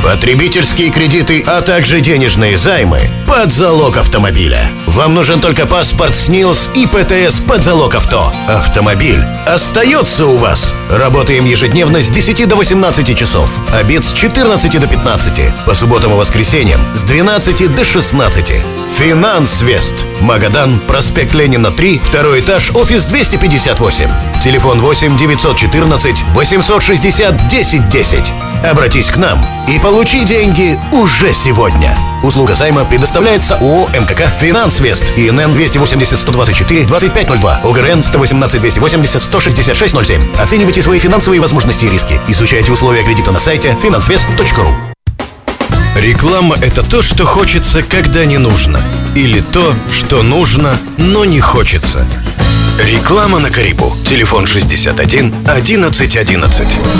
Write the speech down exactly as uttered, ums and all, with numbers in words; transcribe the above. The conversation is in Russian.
потребительские кредиты, а также денежные займы под залог автомобиля. Вам нужен только паспорт СНИЛС и ПТС под залог авто. Автомобиль остается у вас. Работаем ежедневно с десяти до восемнадцати часов. Обед с четырнадцати до пятнадцати. По субботам и воскресеньям с двенадцати до шестнадцати. Финансвест. Магадан, проспект Ленина, три, второй этаж, офис двести пятьдесят восемь. Телефон восемь девятьсот четырнадцать восемьсот шестьдесят десять десять. Обратись к нам и получи деньги уже сегодня. Услуга займа предоставляется ООО МКК «Финансвест» и эн эн двести восемьдесят сто двадцать четыре двадцать пять ноль два, ОГРН сто восемнадцать двести восемьдесят сто шестьдесят шесть ноль семь. Оценивайте свои финансовые возможности и риски. Изучайте условия кредита на сайте финансвест точка ру. Реклама – это то, что хочется, когда не нужно. Или то, что нужно, но не хочется. Реклама на Карибу. Телефон шестьдесят один одиннадцать одиннадцать.